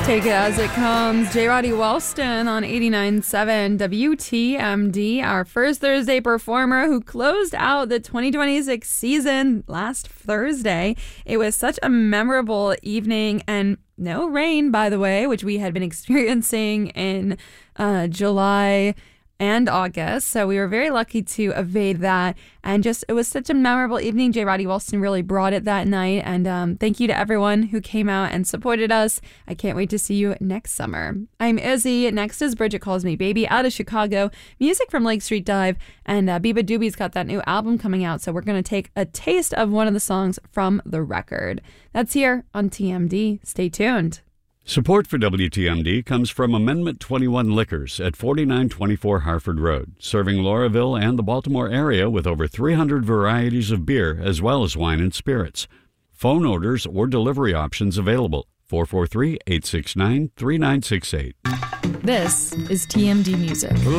Take it as it comes. J. Roddy Wellston on 89.7 WTMD, our first Thursday performer who closed out the 2026 season last Thursday. It was such a memorable evening and no rain, by the way, which we had been experiencing in July and August. So we were very lucky to evade that. And just, it was such a memorable evening. J. Roddy Wellston really brought it that night. And thank you to everyone who came out and supported us. I can't wait to see you next summer. I'm Izzy. Next is Bridget Calls Me Baby out of Chicago. Music from Lake Street Dive. And Biba Doobie's got that new album coming out. So we're going to take a taste of one of the songs from the record. That's here on TMD. Stay tuned. Support for WTMD comes from Amendment 21 Liquors at 4924 Harford Road, serving Lauraville and the Baltimore area with over 300 varieties of beer as well as wine and spirits. Phone orders or delivery options available. 443-869-3968. This is TMD Music.